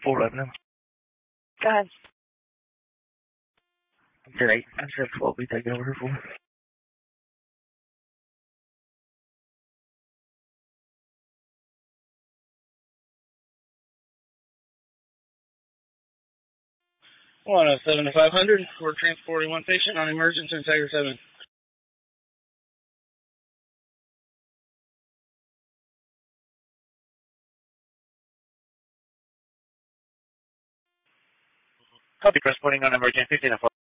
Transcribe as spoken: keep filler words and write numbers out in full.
four eleven. Go ahead. I said eight. I said twelve. We taking over here for. one oh seven to five hundred. We're transporting one patient on emergency in Tiger seven. Copy, transporting on emergency fifteen oh four.